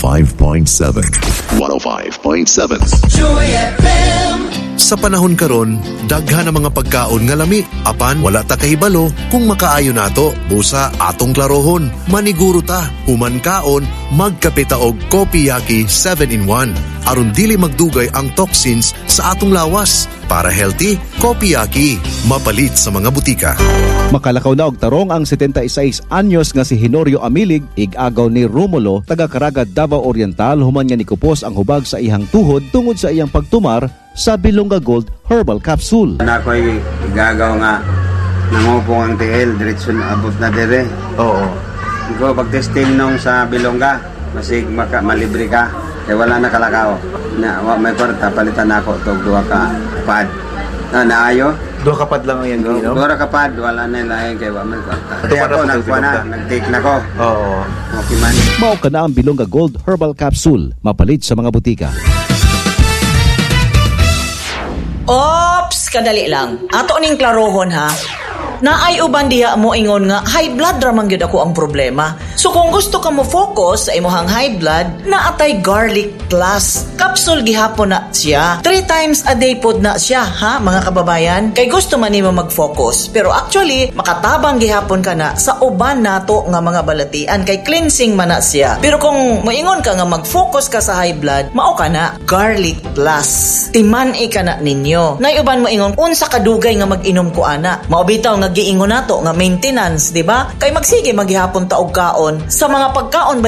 105.7. 105.7. Joy FM. Sa panahon karon, daghan ang mga pagkaon nga lami. Apan wala ta kahibalo kung makaayo nato. Busa atong klarohon, maniguro ta. Human kaon, magkape ta og Kopiyaki 7-in-1. Aron dili magdugay ang toxins sa atong lawas. Para healthy, Kopiyaki. Mapalit sa mga butika. Makalakaw na og tarong ang 76 anyos nga si Hinorio Amilig, ig-agaw ni Romulo, taga Caraga, Davao Oriental, human nga nikupos ang hubag sa ihang tuhod tungod sa iyang pagtumar sa Bilonga Gold Herbal Capsule. Ako'y igagaw nga nangupong ang TL, diretso na abot na dire. Oo. Ikaw pag-testing nung sa Bilonga, masig malibre ka, kaya wala na kalakaw. May kwarta, palitan ako ito, duha ka pad. Naayo? Duha kapad lang ang yan, Gino? Duha ka pad, wala na ilahin, kaya wala may kwarta. Kaya ako, nagkuha na, nag-take na ko. Oo. Okay man. Mao ka na ang Bilonga Gold Herbal Capsule, mapalit sa mga butika. Ops, kadali lang. Ato ning klarohon ha. Naay uban diha mo ingon nga high blood ra man gyud ako ang problema. So kung gusto ka mo focus sa imong high blood, naatay garlic plus. Capsule gihapon na siya. 3 times a day pod na siya, ha mga kababayan. Kay gusto man nimo mag-focus, pero actually makatabang gihapon ka na sa uban nato nga mga balatian kay cleansing man na siya. Pero kung moingon ka nga mag-focus ka sa high blood, mao ka na garlic plus. Timan-i ka na ninyo. Nay uban mo ingon unsa kadugay nga mag-inom ko ana. Maobitaw nga giingon nato nga maintenance, di ba? Kay magsige maghihapon ta og kaon sa mga pagkaon